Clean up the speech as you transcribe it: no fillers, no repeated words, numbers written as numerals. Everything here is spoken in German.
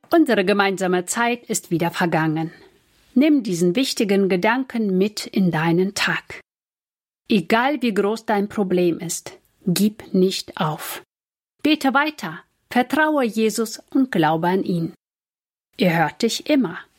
Unsere gemeinsame Zeit ist wieder vergangen. Nimm diesen wichtigen Gedanken mit in deinen Tag. Egal wie groß dein Problem ist, gib nicht auf. Bete weiter, vertraue Jesus und glaube an ihn. Er hört dich immer.